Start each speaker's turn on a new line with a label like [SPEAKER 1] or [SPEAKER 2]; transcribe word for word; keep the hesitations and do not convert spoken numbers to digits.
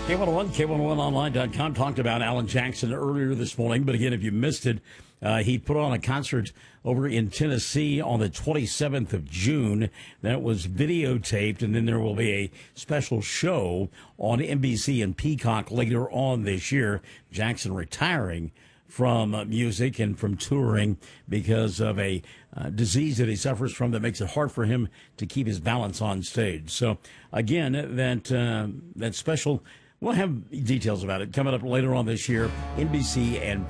[SPEAKER 1] K one oh one, K one oh one online dot com talked about Alan Jackson earlier this morning. But again, if you missed it, uh, he put on a concert over in Tennessee on the twenty-seventh of June. That was videotaped, and then there will be a special show on N B C and Peacock later on this year. Jackson retiring from uh, music and from touring because of a uh, disease that he suffers from that makes it hard for him to keep his balance on stage. So, again, that uh, that special, we'll have details about it coming up later on this year, N B C and